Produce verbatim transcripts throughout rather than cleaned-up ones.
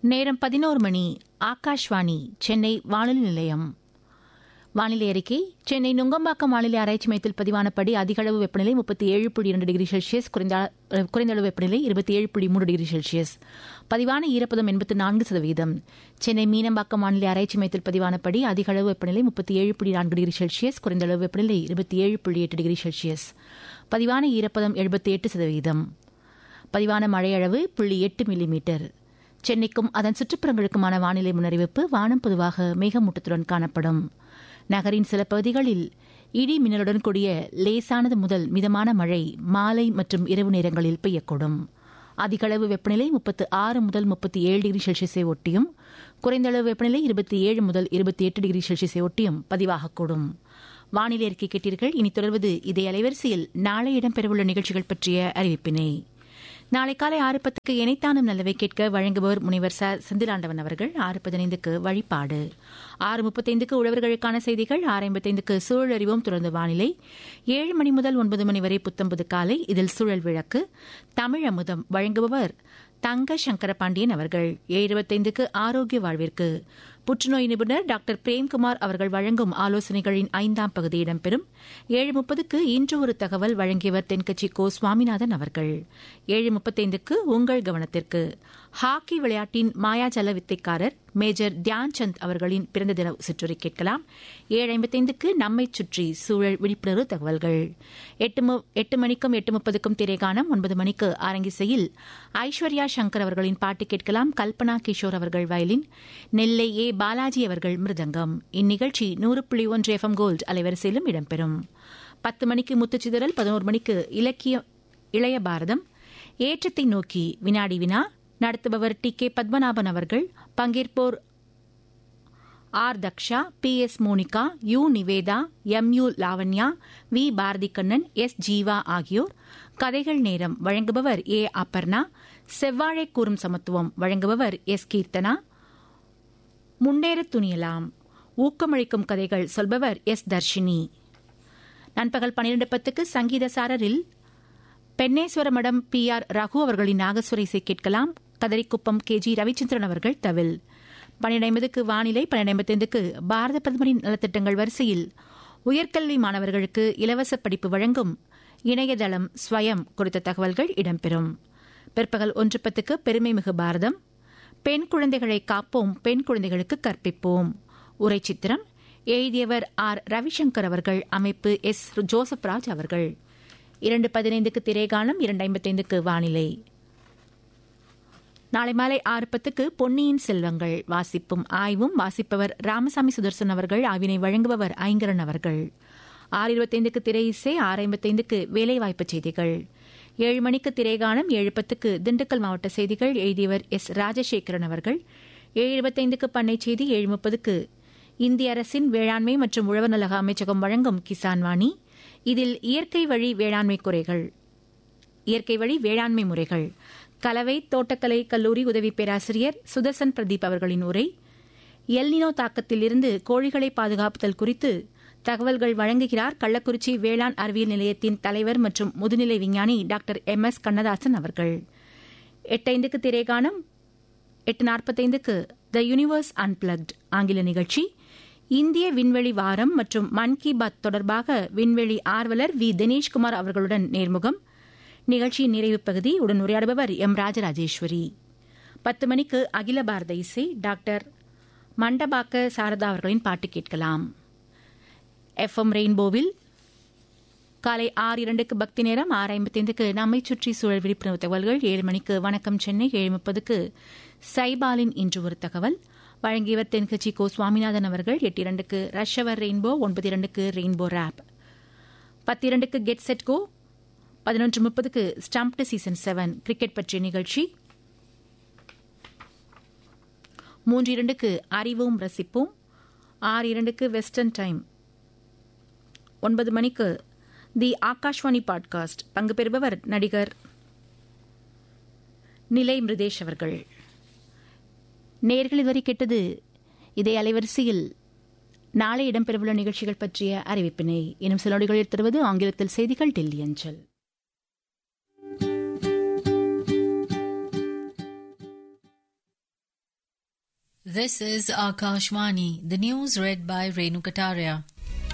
நேரம் பதினோரு மணி. ஆகாஷ்வாணி சென்னை வானொலி நிலையம். வானிலை அறிக்கை. சென்னை நுங்கம்பாக்கம் வானிலை ஆராய்ச்சி மையத்தில் பதிவானபடி அதிகளவு வெப்பநிலை முப்பத்தி ஏழு புள்ளி இரண்டு டிகிரி செல்சியஸ், குறைந்தளவு வெப்பநிலை இருபத்தி ஏழு புள்ளி மூன்று டிகிரி செல்சியஸ். பதிவான ஈரப்பதம் எண்பத்தி நான்கு சதவீதம். சென்னை மீனம்பாக்கம் வானிலை ஆராய்ச்சி மையத்தில் பதிவானபடி அதிகளவு வெப்பநிலை முப்பத்தி ஏழு புள்ளி நான்கு டிகிரி செல்சியஸ், குறைந்தளவு வெப்பநிலை இருபத்தி ஏழு புள்ளி எட்டு டிகிரி செல்சியஸ். பதிவான ஈரப்பதம் எழுபத்தி எட்டு சதவீதம். பதிவான மழையளவு புள்ளி எட்டு மில்லிமீட்டர். சென்னைக்கும் அதன் சுற்றுப்புறங்களுக்குமான வானிலை முன்னறிவிப்பு. வானம் பொதுவாக மேகமூட்டத்துடன் காணப்படும். நகரின் சில பகுதிகளில் இடி மின்னலுடன் கூடிய லேசானது முதல் மிதமான மழை மாலை மற்றும் இரவு நேரங்களில் பெய்யக்கூடும். அதிகளவு வெப்பநிலை முப்பத்தி ஆறு முதல் முப்பத்தி ஏழு டிகிரி செல்சியஸை ஒட்டியும், குறைந்தளவு வெப்பநிலை இருபத்தி ஏழு முதல் இருபத்தி எட்டு டிகிரி செல்சியஸை ஒட்டியும் பதிவாகக்கூடும். வானிலை அறிக்கை கேட்டீர்கள். இனி தொடர்வது இதே அலைவரிசையில் நாளை இடம்பெறவுள்ள நிகழ்ச்சிகள் பற்றிய அறிவிப்பினை. நாளை காலை ஆறு பத்துக்கு இணைத்தானும் நல்லவை கேட்க வழங்குபவர் முனைவர் ச செந்திலாண்டவன் அவர்கள். ஆறு பதினைந்துக்கு வழிபாடு. ஆறு முப்பத்தைந்துக்கு உழவர்களுக்கான செய்திகள். ஆறு ஐம்பத்தைந்துக்கு சூழல் அறிவோம். தொடர்ந்து வானிலை. ஏழு மணி முதல் ஒன்பது மணி வரை புத்தம்புது காலை. இதில் சூழல் விளக்கு. தமிழ் அமுதம் வழங்குபவர் தங்க சங்கரபாண்டியன் அவர்கள். ஏழு இருபத்தைந்துக்கு ஆரோக்கிய வாழ்விற்கு புற்றுநோய் நிபுணர் டாக்டர் பிரேம்குமார் அவர்கள் வழங்கும் ஆலோசனைகளின் ஐந்தாம் பகுதி இடம்பெறும். ஏழு முப்பதுக்கு இன்று ஒரு தகவல் வழங்கியவர் தென்கட்சி கோ சுவாமிநாதன் அவர்கள். ஏழு முப்பத்தைந்துக்கு உங்கள் கவனத்திற்கு ஹாக்கி விளையாட்டின் மாயாஜல வித்தைக்காரர் மேஜர் தியான் சந்த் அவர்களின் பிறந்த தின சிற்றுரை கேட்கலாம். ஏழு ஐம்பத்தைந்துக்கு நம்மை சுற்றி சூழல் விழிப்புணர்வு தகவல்கள். எட்டு எட்டு மணிக்கும் எட்டு முப்பதுக்கும் திரைகாணம். ஒன்பது மணிக்கு அரங்கிசையில் ஐஸ்வர்யா சங்கர் அவர்களின் பாட்டு கேட்கலாம். கல்பனா கிஷோர் அவர்கள் வயலின், நெல்லை ஏ பாலாஜி அவர்கள் மிருதங்கம். இந்நிகழ்ச்சி நூறு புள்ளி ஒன்று எஃப் எம் கோல்டு அலைவரிசையிலும் இடம்பெறும். பத்து மணிக்கு முத்துச்சிதறல். பதினோரு மணிக்கு இலக்கிய இளைய பாரதம். ஏற்றத்தை நோக்கி வினாடி வினா. நடத்துபவர் டி கே பத்மநாபன் அவர்கள். பங்கேற்போர் R Daksha, B S Monica, U Nivetha, M U Lavanya, we Bharathikannan, S Jeeva ஆகியோர். கதைகள் நேரம் வழங்குபவர் ஏ அப்பர்ணா. செவ்வாழை கூறும் சமத்துவம் வழங்குபவர் எஸ் கீர்த்தனா. முன்னேற துணியலாம் ஊக்கமளிக்கும் கதைகள் சொல்பவர் எஸ் தர்ஷினி. நண்பகல் பன்னிரண்டு பத்துக்கு சங்கீத சாரரில் பென்னேஸ்வர மடம் பி ஆர் ரகு அவர்களின் நாகஸ்வர இசை கேட்கலாம். கதரிக்குப்பம் கே ஜி ரவிச்சந்திரன் அவர்கள் தவில். பன்னிரண்டு ஐம்பதுக்கு வானிலை. பன்னிரண்டு ஐம்பத்தைந்துக்கு பாரத பிரதமரின் நலத்திட்டங்கள் வரிசையில் உயர்கல்வி மாணவர்களுக்கு இலவச படிப்பு வழங்கும் இணையதளம் ஸ்வயம் குறித்த தகவல்கள் இடம்பெறும். பிற்பகல் ஒன்று பத்துக்கு பெருமை மிகு பாரதம். பெண் குழந்தைகளை காப்போம், பெண் குழந்தைகளுக்கு கற்பிப்போம். உரை சித்திரம் எழுதியவர் ஆர் ரவிசங்கர் அவர்கள். அமைப்பு எஸ் ஜோசப் ராஜ் அவர்கள். இரண்டு பதினைந்துக்கு திரைகாணம். இரண்டு ஐம்பத்தைந்துக்கு வானிலை. நாளை மாலை ஆறு பத்துக்கு பொன்னியின் செல்வங்கள் வாசிப்பும் ஆய்வும். வாசிப்பவர் ராமசாமி சுதர்சன் அவர்கள். ஆய்வினை வழங்குபவர் ஐங்கரன் அவர்கள். ஆறு இருபத்தைந்துக்கு திரை இசை. ஆறு ஐம்பத்தைந்துக்கு வேலைவாய்ப்பு செய்திகள். ஏழு மணிக்கு திரைகாணம். ஏழு பத்துக்கு திண்டுக்கல் மாவட்ட செய்திகள். எழுதியவர் எஸ் ராஜசேகரன் அவர்கள். ஏழு இருபத்தைந்துக்கு பண்ணை செய்தி. ஏழு முப்பதுக்கு இந்திய அரசின் வேளாண்மை மற்றும் உழவர் நல அமைச்சகம் வழங்கும் கிசான் வாணி. இதில் இயற்கை வழி வேளாண்மை குறைகள் இயற்கை வழி வேளாண்மை முறைகள் கலவை தோட்டக்கலை கல்லூரி உதவி பேராசிரியர் சுதர்சன் பிரதீப் அவர்களின் உரை. எல்னினோ தாக்கத்தில் இருந்து கோழிகளை பாதுகாப்புதல் குறித்து தகவல்கள் வழங்குகிறார் கள்ளக்குறிச்சி வேளாண் அறிவியல் நிலையத்தின் தலைவர் மற்றும் முதுநிலை விஞ்ஞானி டாக்டர் எம் எஸ் கண்ணதாசன் அவர்கள். எட்டு ஐந்துக்கு திரைகாணம். எட்டு நாற்பத்தைந்துக்கு த யூனிவர்ஸ் அன்பிளக்ட் ஆங்கில நிகழ்ச்சி. இந்திய விண்வெளி வாரம் மற்றும் மன் கி பாத் தொடர்பாக விண்வெளி ஆர்வலர் வி தினேஷ்குமார் அவர்களுடன் நேர்முகம். நிகழ்ச்சியின் நிறைவு பகுதி. உடன் உரையாடுபவர் எம் ராஜராஜேஸ்வரி. பத்து மணிக்கு அகில பாரத இசை. டாக்டர் மண்டபாக்க சாரதா அவர்களின் பாட்டு கேட்கலாம். எஃப் எம் ரெயின்போவில் காலை ஆறு இரண்டுக்கு பக்தி நேரம். ஆறு ஐம்பத்தைந்துக்கு நம்மை சுற்றி சூழல் விழிப்புணர்வு தகவல்கள். ஏழு மணிக்கு வணக்கம் சென்னை. ஏழு முப்பதுக்கு சைபாலின் இன்று ஒரு தகவல் வழங்கியவர் தென்கட்சி கோ சுவாமிநாதன் அவர்கள். எட்டு இரண்டுக்கு ரஷ்யவர் ரெயின்போ. ஒன்பது இரண்டுக்கு ரெயின்போ ரேப். பத்து இரண்டுக்கு கெட் செட் கோ. பதினொன்று முப்பதுக்கு ஸ்டம்ப்டு சீசன் செவன் கிரிக்கெட் பற்றிய நிகழ்ச்சி. மூன்று இரண்டுக்கு அறிவோம் ரசிப்போம். ஆறு இரண்டுக்கு வெஸ்டர்ன் டைம். ஒன்பது மணிக்கு தி ஆகாஷ்வாணி பாட்காஸ்ட். பங்கு பெறுபவர் நடிகர் நிலை மிருதேஷ் அவர்கள். நேர்கள் இதுவரை கேட்டது இதே அலைவரிசையில் நாளை இடம்பெறவுள்ள நிகழ்ச்சிகள் பற்றிய அறிவிப்பினை. இன்னும் சில நொடிகளில் தருவது ஆங்கிலத்தில் செய்திகள் டெல்லி அஞ்சல். This is Akashvani, the news read by Renu Kataria.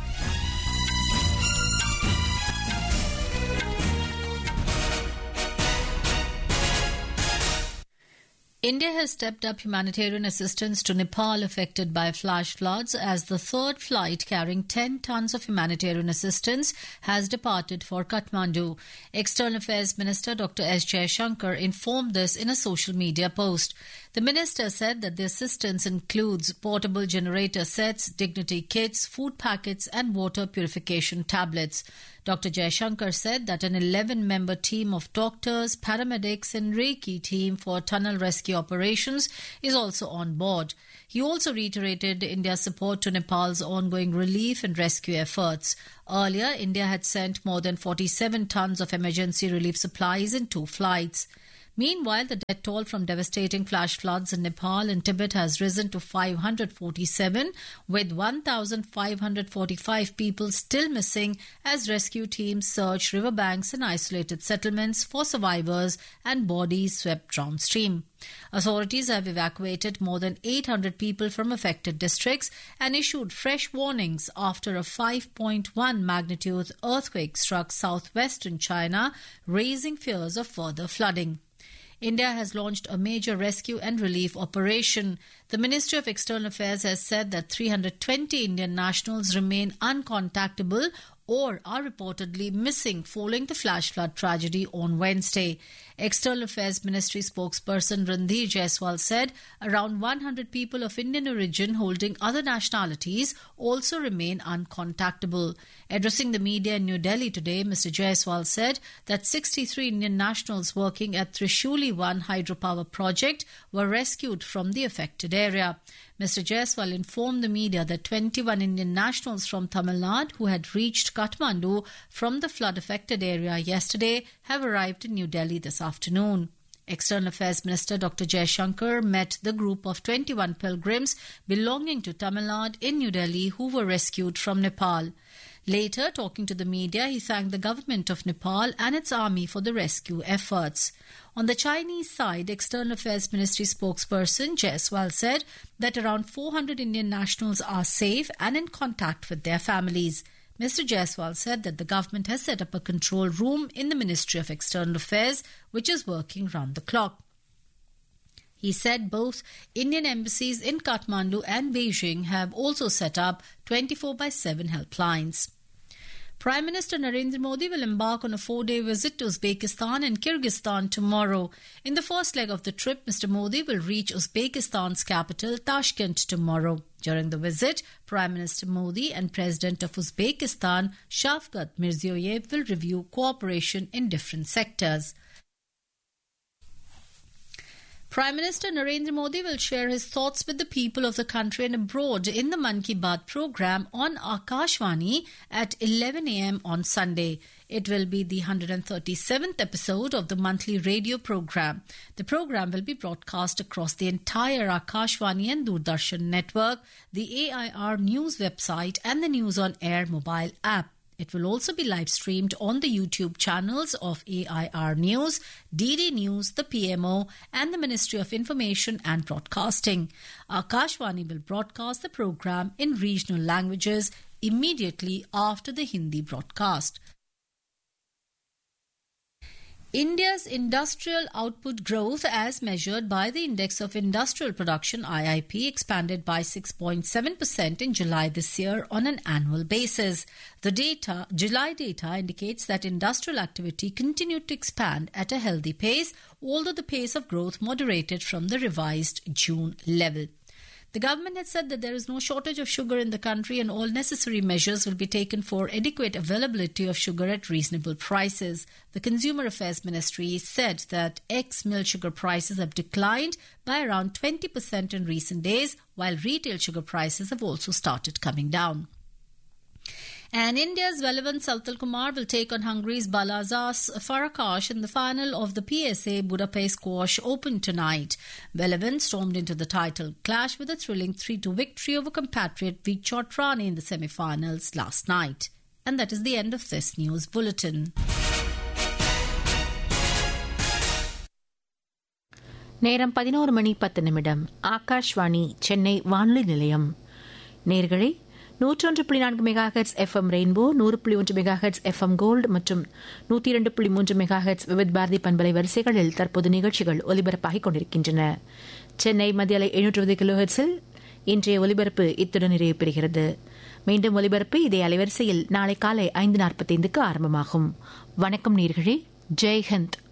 India has stepped up humanitarian assistance to Nepal affected by flash floods as the third flight carrying ten tons of humanitarian assistance has departed for Kathmandu. External Affairs Minister Doctor S. Jaishankar informed this in a social media post. The minister said that the assistance includes portable generator sets, dignity kits, food packets and water purification tablets. Doctor Jaishankar said that an eleven-member team of doctors, paramedics and Reiki team for tunnel rescue operations is also on board. He also reiterated India's support to Nepal's ongoing relief and rescue efforts. Earlier, India had sent more than forty-seven tons of emergency relief supplies in two flights. Meanwhile, the death toll from devastating flash floods in Nepal and Tibet has risen to five hundred forty-seven, with one thousand five hundred forty-five people still missing as rescue teams search riverbanks and isolated settlements for survivors and bodies swept downstream. Authorities have evacuated more than eight hundred people from affected districts and issued fresh warnings after a five point one magnitude earthquake struck southwestern China, raising fears of further flooding. India has launched a major rescue and relief operation. The Ministry of External Affairs has said that three hundred twenty Indian nationals remain uncontactable or are reportedly missing following the flash flood tragedy on Wednesday. External Affairs Ministry spokesperson Randhir Jaiswal said around one hundred people of Indian origin holding other nationalities also remain uncontactable. Addressing the media in New Delhi today, Mister Jaiswal said that sixty-three Indian nationals working at Trishuli one hydropower project were rescued from the affected area. Mister Jaiswal informed the media that twenty-one Indian nationals from Tamil Nadu who had reached Kathmandu from the flood-affected area yesterday have arrived in New Delhi this afternoon. External Affairs Minister Doctor Jaishankar met the group of twenty-one pilgrims belonging to Tamil Nadu in New Delhi who were rescued from Nepal. Later, talking to the media, he thanked the government of Nepal and its army for the rescue efforts. On the Chinese side, External Affairs Ministry spokesperson Jaiswal said that around four hundred Indian nationals are safe and in contact with their families. Mister Jaiswal said that the government has set up a control room in the Ministry of External Affairs, which is working round the clock. He said both Indian embassies in Kathmandu and Beijing have also set up twenty-four by seven helplines. Prime Minister Narendra Modi will embark on a four-day visit to Uzbekistan and Kyrgyzstan tomorrow. In the first leg of the trip, Mister Modi will reach Uzbekistan's capital, Tashkent, tomorrow. During the visit, Prime Minister Modi and President of Uzbekistan, Shavkat Mirziyoyev, will review cooperation in different sectors. Prime Minister Narendra Modi will share his thoughts with the people of the country and abroad in the Mann Ki Baat program on Akashvani at eleven a m on Sunday. It will be the one hundred thirty-seventh episode of the monthly radio program. The program will be broadcast across the entire Akashvani and Doordarshan network, the A I R News website and the News on Air mobile app. It will also be live streamed on the YouTube channels of A I R News, D D News, the P M O and the Ministry of Information and Broadcasting. Akashvani will broadcast the program in regional languages immediately after the Hindi broadcast. India's industrial output growth as measured by the Index of Industrial Production I I P expanded by six point seven percent in July this year on an annual basis. The data, July data indicates that industrial activity continued to expand at a healthy pace, although the pace of growth moderated from the revised June level. The government has said that there is no shortage of sugar in the country and all necessary measures will be taken for adequate availability of sugar at reasonable prices. The Consumer Affairs Ministry said that ex-mill sugar prices have declined by around twenty percent in recent days, while retail sugar prices have also started coming down. And India's Velavan Saltal Kumar will take on Hungary's Balazs Farkas in the final of the P S A Budapest Squash Open tonight. Velavan stormed into the title clash with a thrilling three two victory over compatriot Viktor Trani in the semi-finals last night. And that is the end of this news bulletin. நேரம் பதினோரு மணி பத்து நிமிடம். ஆகாஷ்வாணி சென்னை வானொலி நிலையம். நேர்களே, நூற்றொன்று புள்ளி நான்கு மெகா ஹெர்ட்ஸ் எஃப்எம் ரெயின்போ, நூறு புள்ளி ஒன்று மெகா ஹெர்ட்ஸ் எஃப்எம் கோல்டு மற்றும் நூற்றி இரண்டு புள்ளி மூன்று மெகா ஹெர்ட்ஸ் விவித் பாரதி பண்பலை வரிசைகளில் தற்போது நிகழ்ச்சிகள் ஒலிபரப்பாகிக் கொண்டிருக்கின்றன. சென்னை மத்திய அலை எழுநூற்று இருபது கிலோ ஹெர்ட்ஸில் இன்றைய ஒலிபரப்பு இத்துடன் நிறைவு பெறுகிறது. மீண்டும் ஒலிபரப்பு இதே அலைவரிசையில் நாளை காலை ஐந்து நாற்பத்தைந்துக்கு ஆரம்பமாகும். வணக்கம் நேர்களே. ஜெய்ஹிந்த்.